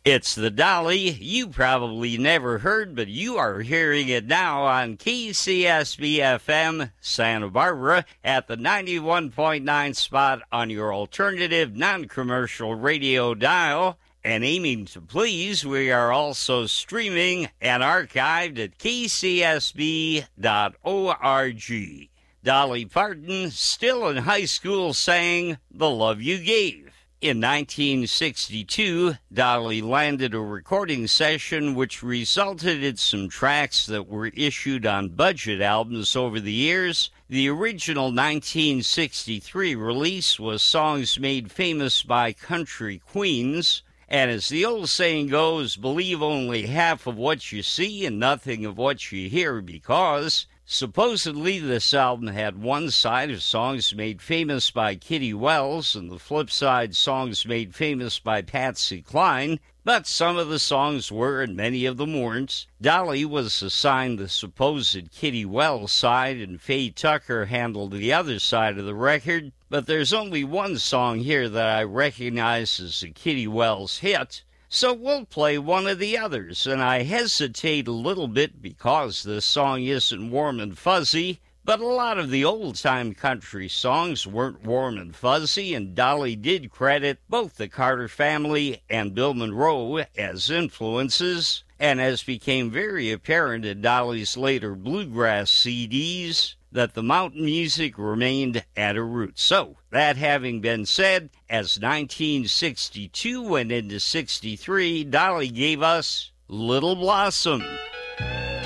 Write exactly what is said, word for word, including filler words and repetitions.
It's the Dolly you probably never heard, but you are hearing it now on K C S B F M Santa Barbara at the ninety-one point nine spot on your alternative non-commercial radio dial. And aiming to please, we are also streaming and archived at k c s b dot org. Dolly Parton, still in high school, sang The Love You Gave. In nineteen sixty-two, Dolly landed a recording session which resulted in some tracks that were issued on budget albums over the years. The original nineteen sixty-three release was Songs Made Famous by Country Queens. And as the old saying goes, believe only half of what you see and nothing of what you hear, because supposedly this album had one side of Songs Made Famous by Kitty Wells and the flip side Songs Made Famous by Patsy Cline, but some of the songs were and many of them weren't. Dolly was assigned the supposed Kitty Wells side and Faye Tucker handled the other side of the record, but there's only one song here that I recognize as a Kitty Wells hit. So we'll play one of the others, and I hesitate a little bit because this song isn't warm and fuzzy, but a lot of the old-time country songs weren't warm and fuzzy, and Dolly did credit both the Carter family and Bill Monroe as influences, and as became very apparent in Dolly's later bluegrass C Ds, that the mountain music remained at her roots. So, that having been said, as nineteen sixty-two went into sixty-three, Dolly gave us Little Blossom.